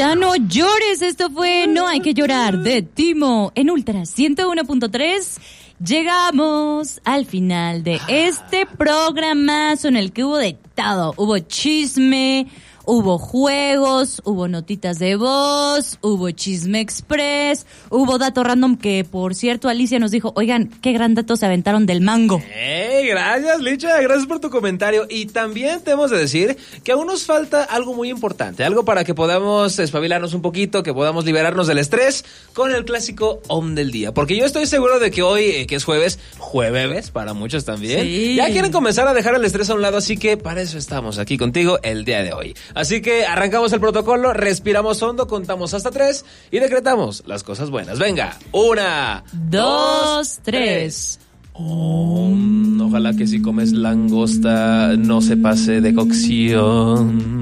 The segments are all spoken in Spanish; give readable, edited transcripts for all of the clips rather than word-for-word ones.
Ya no llores, esto fue No hay que llorar de Timo en Ultra 101.3. Llegamos al final de este programazo en el que hubo de todo. Hubo chisme, hubo juegos, hubo notitas de voz, hubo chisme express, hubo dato random que, por cierto, Alicia nos dijo, oigan, qué gran dato se aventaron del mango. Gracias, Licha, gracias por tu comentario. Y también tenemos de decir que aún nos falta algo muy importante, algo para que podamos espabilarnos un poquito, que podamos liberarnos del estrés con el clásico OM del día. Porque yo estoy seguro de que hoy, que es jueves para muchos también, sí, ya quieren comenzar a dejar el estrés a un lado, así que para eso estamos aquí contigo el día de hoy. Así que arrancamos el protocolo, respiramos hondo, contamos hasta 3 y decretamos las cosas buenas. Venga, 1, 2, 3. Ojalá que si comes langosta no se pase de cocción.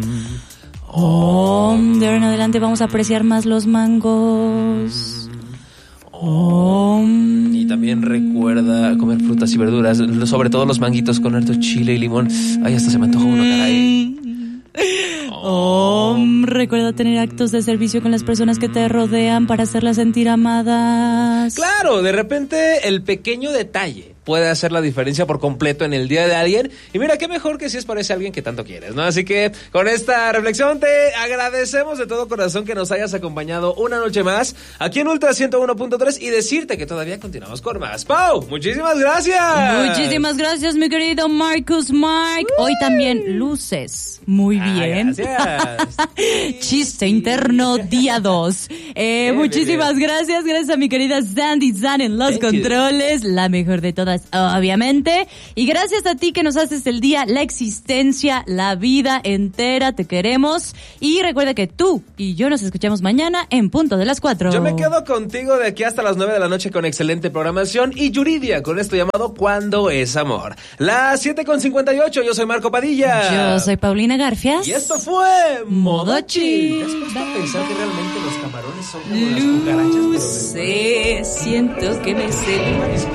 De ahora en adelante vamos a apreciar más los mangos. Y también recuerda comer frutas y verduras, sobre todo los manguitos con harto chile y limón. Ay, hasta se me antoja uno, caray. Recuerda tener actos de servicio con las personas que te rodean para hacerlas sentir amadas. Claro, de repente el pequeño detalle puede hacer la diferencia por completo en el día de alguien. Y mira, qué mejor que si es para ese alguien que tanto quieres, ¿no? Así que con esta reflexión te agradecemos de todo corazón que nos hayas acompañado una noche más aquí en Ultra 101.3 y decirte que todavía continuamos con más. Pau, muchísimas gracias. Muchísimas gracias, mi querido Marcus Mike. Hoy también luces. Muy bien. Gracias. Chiste interno día 2. Muchísimas bien. Gracias a mi querida Sandy San en los controles, la mejor de todas, obviamente. Y gracias a ti que nos haces el día, la existencia, la vida entera. Te queremos. Y recuerda que tú y yo nos escuchamos mañana en punto de las 4. Yo me quedo contigo de aquí hasta las 9 de la noche con excelente programación y Yuridia con esto llamado Cuando es Amor. Las 7:58, yo soy Marco Padilla. Yo soy Paulina Garfias. Y esto fue Modo Chill. ¿Te has puesto a pensar que realmente los camarones son como las cucarachas? Luces, siento que me sé.